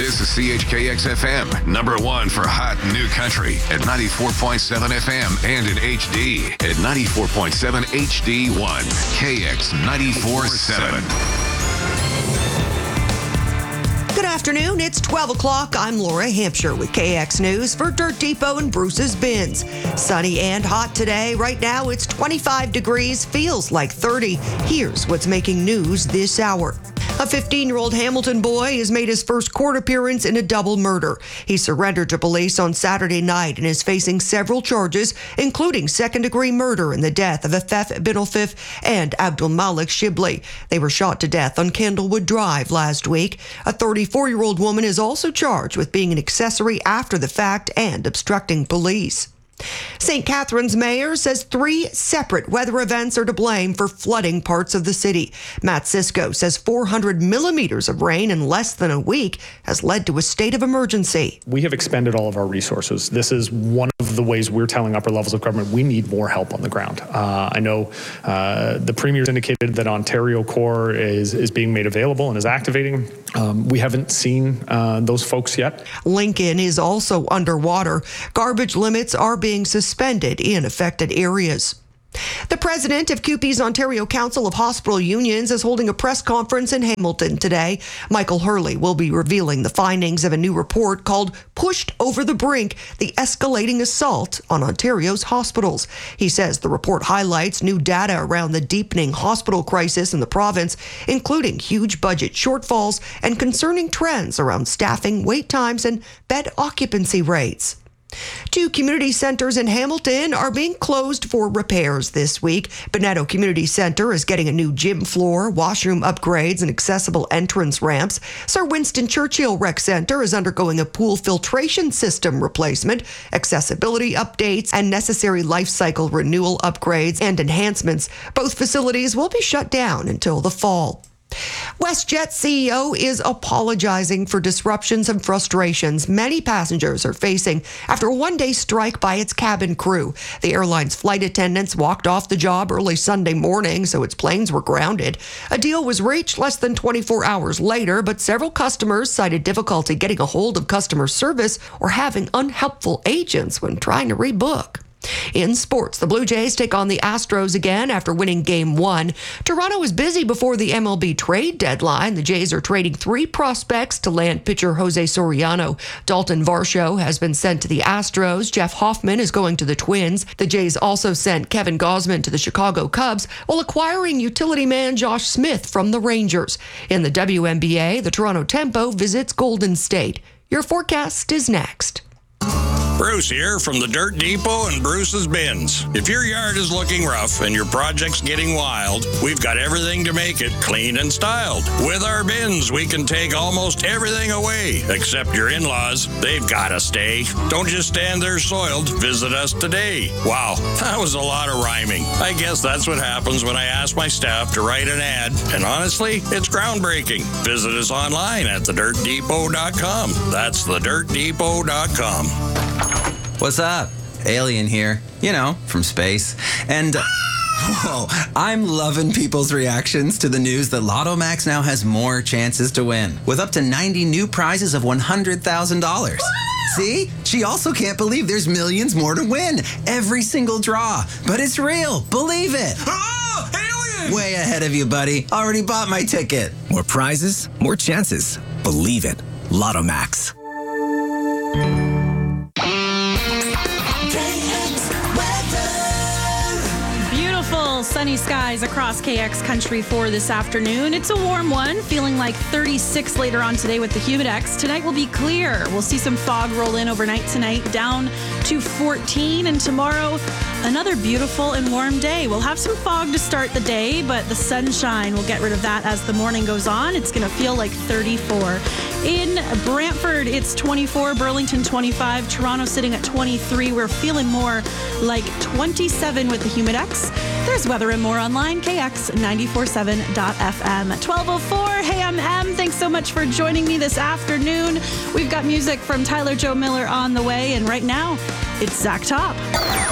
This is CHKX-FM, number one for hot new country at 94.7 FM and in HD at 94.7 HD1. KX 94.7. Good afternoon. It's 12 o'clock. I'm Laura Hampshire with KX News for Dirt Depot and Bruce's Bins. Sunny and hot today. Right now, it's 25 degrees, feels like 30. Here's what's making news this hour. A 15-year-old Hamilton boy has made his first court appearance in a double murder. He surrendered to police on Saturday night and is facing several charges, including second-degree murder in the death of Afef bin Alfif and Abdul Malik Shibli. They were shot to death on Candlewood Drive last week. A 34-year-old woman is also charged with being an accessory after the fact and obstructing police. St. Catharines mayor says 3 separate weather events are to blame for flooding parts of the city. Matt Cisco says 400 millimeters of rain in less than a week has led to a state of emergency. We have expended all of our resources. This is one of the ways we're telling upper levels of government we need more help on the ground. I know the Premier's indicated that Ontario Corps is being made available and is activating. We haven't seen those folks yet. Lincoln is also underwater. Garbage limits are being suspended in affected areas. The president of CUPE's Ontario Council of Hospital Unions is holding a press conference in Hamilton today. Michael Hurley will be revealing the findings of a new report called Pushed Over the Brink, the Escalating Assault on Ontario's Hospitals. He says the report highlights new data around the deepening hospital crisis in the province, including huge budget shortfalls and concerning trends around staffing, wait times, and bed occupancy rates. 2 community centers in Hamilton are being closed for repairs this week. Bonetto Community Center is getting a new gym floor, washroom upgrades, and accessible entrance ramps. Sir Winston Churchill Rec Center is undergoing a pool filtration system replacement, accessibility updates, and necessary life cycle renewal upgrades and enhancements. Both facilities will be shut down until the fall. WestJet CEO is apologizing for disruptions and frustrations many passengers are facing after a one-day strike by its cabin crew. The airline's flight attendants walked off the job early Sunday morning, so its planes were grounded. A deal was reached less than 24 hours later, but several customers cited difficulty getting a hold of customer service or having unhelpful agents when trying to rebook. In sports, the Blue Jays take on the Astros again after winning Game 1. Toronto is busy before the MLB trade deadline. The Jays are trading 3 prospects to land pitcher Jose Soriano. Dalton Varsho has been sent to the Astros. Jeff Hoffman is going to the Twins. The Jays also sent Kevin Gausman to the Chicago Cubs while acquiring utility man Josh Smith from the Rangers. In the WNBA, the Toronto Tempo visits Golden State. Your forecast is next. Bruce here from the Dirt Depot and Bruce's Bins. If your yard is looking rough and your project's getting wild, we've got everything to make it clean and styled. With our bins, we can take almost everything away, except your in-laws. They've got to stay. Don't just stand there soiled. Visit us today. Wow, that was a lot of rhyming. I guess that's what happens when I ask my staff to write an ad. And honestly, it's groundbreaking. Visit us online at thedirtdepot.com. That's thedirtdepot.com. What's up? Alien here. You know, from space. And, whoa, I'm loving people's reactions to the news that Lotto Max now has more chances to win, with up to 90 new prizes of $100,000. See? She also can't believe there's millions more to win. Every single draw. But it's real. Believe it. Oh, alien! Way ahead of you, buddy. Already bought my ticket. More prizes, more chances. Believe it. Lotto Max. Sunny skies across KX country for this afternoon. It's a warm one, feeling like 36 later on today with the Humidex. Tonight will be clear. We'll see some fog roll in overnight tonight, down to 14. And tomorrow, another beautiful and warm day. We'll have some fog to start the day, but the sunshine will get rid of that as the morning goes on. It's going to feel like 34. In Brantford, it's 24, Burlington 25, Toronto sitting at 23. We're feeling more like 27 with the Humidex. There's weather and more online, KX947.fm. 12:04, hey, I'm Em. Thanks so much for joining me this afternoon. We've got music from Tyler Joe Miller on the way, and right now, it's Zach Top.